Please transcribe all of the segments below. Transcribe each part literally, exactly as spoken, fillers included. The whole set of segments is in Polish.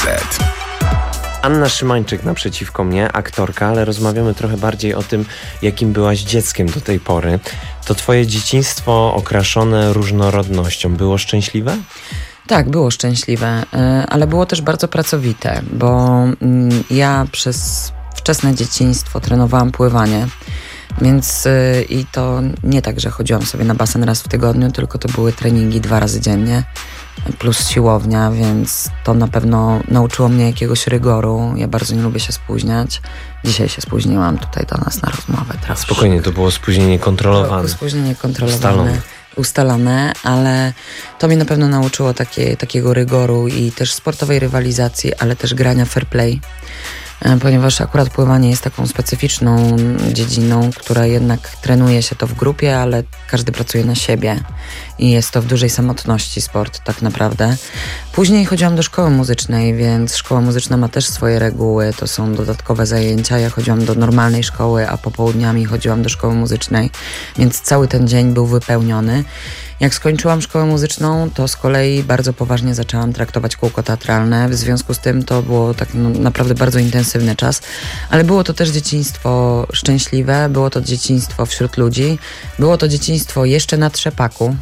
zet. Anna Szymańczyk naprzeciwko mnie, aktorka, ale rozmawiamy trochę bardziej o tym, jakim byłaś dzieckiem do tej pory. To twoje dzieciństwo okraszone różnorodnością było szczęśliwe? Tak, było szczęśliwe, ale było też bardzo pracowite, bo ja przez wczesne dzieciństwo trenowałam pływanie, więc i to nie tak, że chodziłam sobie na basen raz w tygodniu, tylko to były treningi dwa razy dziennie, plus siłownia, więc to na pewno nauczyło mnie jakiegoś rygoru. Ja bardzo nie lubię się spóźniać. Dzisiaj się spóźniłam tutaj do nas na rozmowę. Troszkę. Spokojnie, to było spóźnienie kontrolowane. To spóźnienie kontrolowane. Ustalone. ustalone, ale to mnie na pewno nauczyło takie, takiego rygoru i też sportowej rywalizacji, ale też grania fair play. Ponieważ akurat pływanie jest taką specyficzną dziedziną, która jednak trenuje się to w grupie, ale każdy pracuje na siebie i jest to w dużej samotności sport tak naprawdę. Później chodziłam do szkoły muzycznej, więc szkoła muzyczna ma też swoje reguły, to są dodatkowe zajęcia. Ja chodziłam do normalnej szkoły, a popołudniami chodziłam do szkoły muzycznej, więc cały ten dzień był wypełniony. Jak skończyłam szkołę muzyczną, to z kolei bardzo poważnie zaczęłam traktować kółko teatralne. W związku z tym to było tak no, naprawdę bardzo intensywny czas, ale było to też dzieciństwo szczęśliwe, było to dzieciństwo wśród ludzi, było to dzieciństwo jeszcze na trzepaku,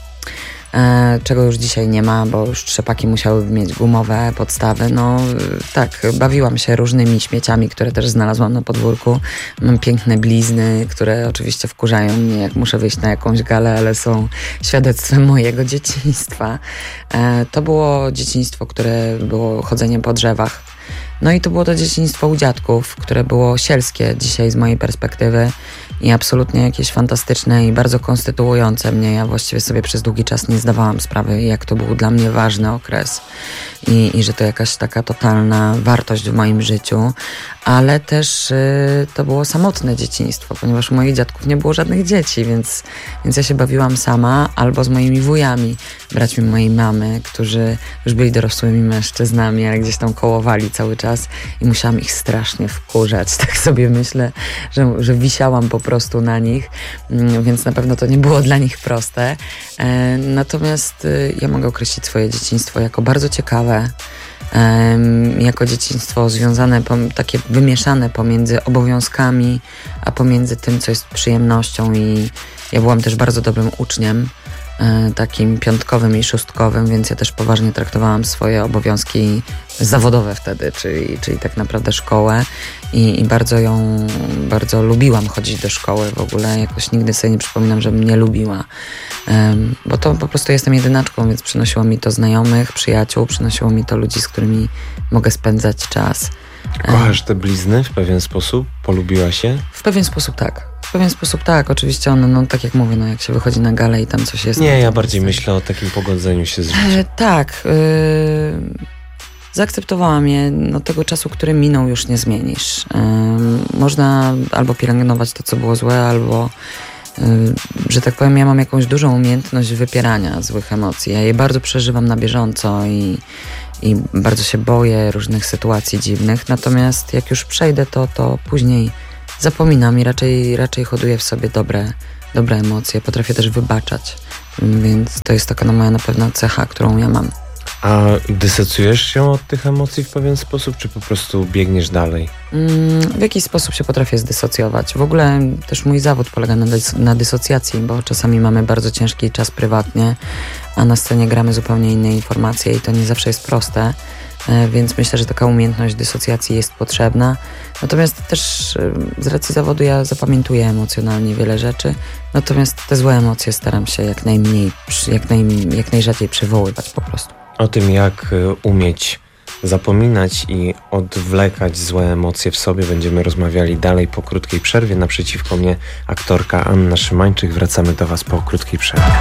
e, czego już dzisiaj nie ma, bo już trzepaki musiały mieć gumowe podstawy. No tak, bawiłam się różnymi śmieciami, które też znalazłam na podwórku. Mam piękne blizny, które oczywiście wkurzają mnie, jak muszę wyjść na jakąś galę, ale są świadectwem mojego dzieciństwa. E, to było dzieciństwo, które było chodzeniem po drzewach. No i to było to dzieciństwo u dziadków, które było sielskie dzisiaj z mojej perspektywy i absolutnie jakieś fantastyczne i bardzo konstytuujące mnie. Ja właściwie sobie przez długi czas nie zdawałam sprawy, jak to był dla mnie ważny okres i, i że to jakaś taka totalna wartość w moim życiu, ale też y, to było samotne dzieciństwo, ponieważ u moich dziadków nie było żadnych dzieci, więc, więc ja się bawiłam sama albo z moimi wujami, braćmi mojej mamy, którzy już byli dorosłymi mężczyznami, ale gdzieś tam kołowali cały czas i musiałam ich strasznie wkurzać. Tak sobie myślę, że, że wisiałam po prostu na nich, więc na pewno to nie było dla nich proste. E, natomiast y, ja mogę określić swoje dzieciństwo jako bardzo ciekawe, jako dzieciństwo związane, takie wymieszane pomiędzy obowiązkami, a pomiędzy tym, co jest przyjemnością i ja byłam też bardzo dobrym uczniem, takim piątkowym i szóstkowym, więc ja też poważnie traktowałam swoje obowiązki zawodowe wtedy, czyli, czyli tak naprawdę szkołę i, i bardzo ją, bardzo lubiłam chodzić do szkoły w ogóle, jakoś nigdy sobie nie przypominam, żebym nie lubiła, um, bo to po prostu jestem jedynaczką, więc przynosiło mi to znajomych, przyjaciół, przynosiło mi to ludzi, z którymi mogę spędzać czas. Kochasz te blizny w pewien sposób? Polubiłaś się? W pewien sposób tak. W pewien sposób tak, oczywiście one, no tak jak mówię, no jak się wychodzi na galę i tam coś jest... Nie, no, ja bardziej jest... myślę o takim pogodzeniu się z życiem. E, tak. Yy, zaakceptowałam je, no tego czasu, który minął, już nie zmienisz. Yy, można albo pielęgnować to, co było złe, albo... Yy, że tak powiem, ja mam jakąś dużą umiejętność wypierania złych emocji. Ja je bardzo przeżywam na bieżąco i, i bardzo się boję różnych sytuacji dziwnych. Natomiast jak już przejdę to, to później zapominam i raczej, raczej hoduję w sobie dobre, dobre emocje. Potrafię też wybaczać, więc to jest taka no, moja na pewno cecha, którą ja mam. A dysocjujesz się od tych emocji w pewien sposób, czy po prostu biegniesz dalej? Mm, w jakiś sposób się potrafię zdysocjować. W ogóle też mój zawód polega na, dys- na dysocjacji, bo czasami mamy bardzo ciężki czas prywatnie, a na scenie gramy zupełnie inne informacje i to nie zawsze jest proste. Więc myślę, że taka umiejętność dysocjacji jest potrzebna. Natomiast też z racji zawodu ja zapamiętuję emocjonalnie wiele rzeczy. Natomiast te złe emocje staram się jak najmniej, jak, naj, jak najrzadziej przywoływać po prostu. O tym, jak umieć zapominać i odwlekać złe emocje w sobie, będziemy rozmawiali dalej po krótkiej przerwie. Naprzeciwko mnie aktorka Anna Szymańczyk. Wracamy do Was po krótkiej przerwie.